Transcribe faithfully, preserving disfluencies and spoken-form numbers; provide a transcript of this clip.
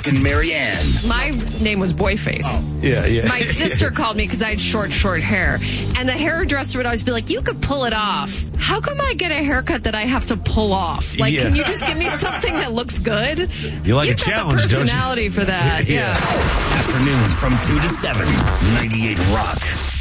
Brooke and Marianne. My name was Boyface. Oh. Yeah, yeah. My sister called me because I had short, short hair. And the hairdresser would always be like, you could pull it off. How come I get a haircut that I have to pull off? Like, Yeah. can you just give me something that looks good? You like You've a got challenge, the don't you? personality for that. Yeah. Yeah. Afternoons from two to seven. ninety-eight Rock.